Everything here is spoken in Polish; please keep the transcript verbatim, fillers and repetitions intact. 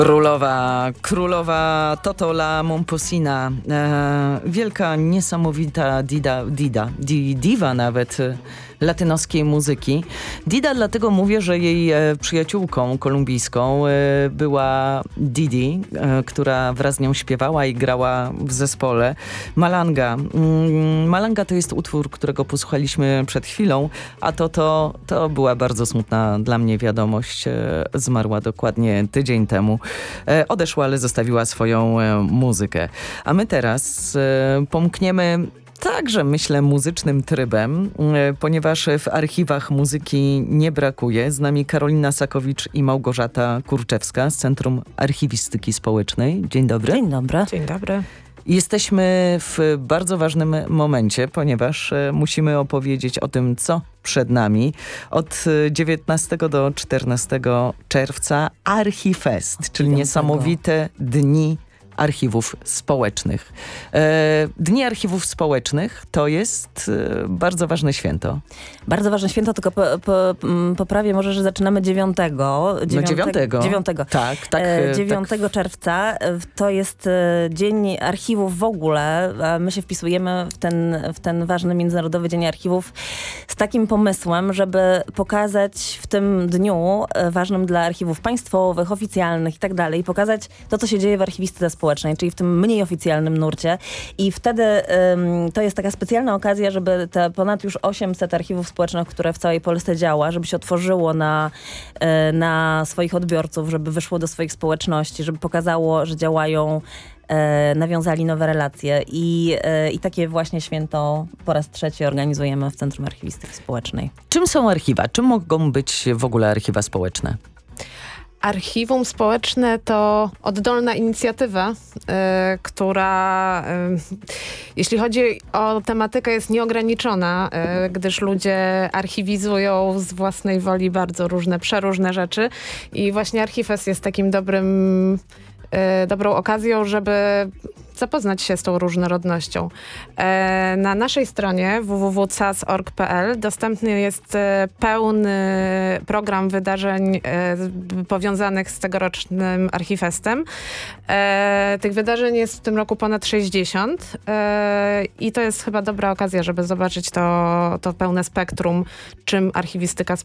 Królowa, królowa Totola Momposina, e, wielka, niesamowita dida, dida, di, diwa nawet e, latynoskiej muzyki. Dida dlatego mówię, że jej e, przyjaciółką kolumbijską e, była Didi, e, która wraz z nią śpiewała i grała w zespole. Malanga. Mm, Malanga to jest utwór, którego posłuchaliśmy przed chwilą, a to, to, to była bardzo smutna dla mnie wiadomość. E, zmarła dokładnie tydzień temu. E, odeszła, ale zostawiła swoją e, muzykę. A my teraz e, pomkniemy także, myślę, muzycznym trybem, e, ponieważ w archiwach muzyki nie brakuje. Z nami Karolina Sakowicz i Małgorzata Kurczewska z Centrum Archiwistyki Społecznej. Dzień dobry. Dzień dobry. Dzień dobry. Jesteśmy w bardzo ważnym momencie, ponieważ e, musimy opowiedzieć o tym, co przed nami. Od dziewiętnastego do czternastego czerwca Archifest, czyli niesamowite dni archiwów społecznych. E, Dni Archiwów Społecznych to jest e, bardzo ważne święto. Bardzo ważne święto, tylko po, po, poprawię może, że zaczynamy dziewiątego. No dziewiątego. dziewiątego. Tak, tak. E, dziewiątego tak. czerwca to jest e, Dzień Archiwów w ogóle. A my się wpisujemy w ten, w ten ważny Międzynarodowy Dzień Archiwów z takim pomysłem, żeby pokazać w tym dniu e, ważnym dla archiwów państwowych, oficjalnych i tak dalej, pokazać to, co się dzieje w archiwistyce społecznej, czyli w tym mniej oficjalnym nurcie. I wtedy ym, to jest taka specjalna okazja, żeby te ponad już osiemset archiwów społecznych, które w całej Polsce działa, żeby się otworzyło na, y, na swoich odbiorców, żeby wyszło do swoich społeczności, żeby pokazało, że działają, y, nawiązali nowe relacje. I, y, I takie właśnie święto po raz trzeci organizujemy w Centrum Archiwistyki Społecznej. Czym są archiwa? Czym mogą być w ogóle archiwa społeczne? Archiwum Społeczne to oddolna inicjatywa, y, która y, jeśli chodzi o tematykę jest nieograniczona, y, gdyż ludzie archiwizują z własnej woli bardzo różne, przeróżne rzeczy i właśnie Archifest jest takim dobrym, y, dobrą okazją, żeby zapoznać się z tą różnorodnością. E, na naszej stronie w w w kropka c a s kropka org kropka p l dostępny jest e, pełny program wydarzeń e, powiązanych z tegorocznym Archifestem. E, tych wydarzeń jest w tym roku ponad sześćdziesiąt e, i to jest chyba dobra okazja, żeby zobaczyć to, to pełne spektrum, czym archiwistyka